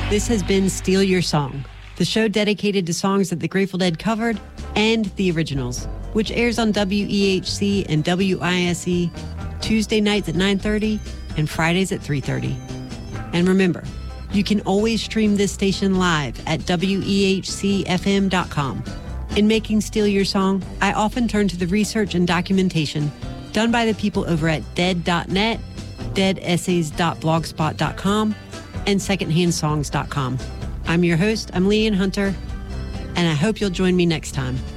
This has been Steal Your Song, the show dedicated to songs that the Grateful Dead covered and the originals, which airs on WEHC and WISE Tuesday nights at 9:30 and Fridays at 3:30. And remember, you can always stream this station live at WEHCFM.com. In making Steal Your Song, I often turn to the research and documentation done by the people over at dead.net, deadessays.blogspot.com, and secondhandsongs.com. I'm your host, I'm Leanne Hunter, and I hope you'll join me next time.